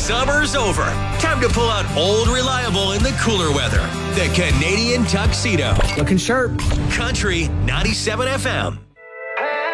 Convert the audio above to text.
Summer's over. Time to pull out old reliable in the cooler weather. The Canadian Tuxedo. Looking sharp. Country 97 FM.